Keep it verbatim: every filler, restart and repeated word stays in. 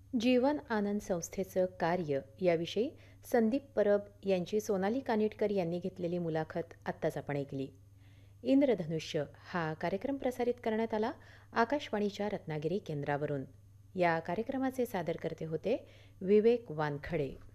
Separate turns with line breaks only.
जीवन आनंद संस्थेचं कार्य याविषयी संदीप परब यांची सोनाली कानिटकर यांनी घेतलेली मुलाखत आत्ताच आपण ऐकली. इंद्रधनुष्य हा कार्यक्रम प्रसारित करण्यात आला आकाशवाणीच्या रत्नागिरी केंद्रावरून. या कार्यक्रमाचे सादरकर्ते होते विवेक वानखडे.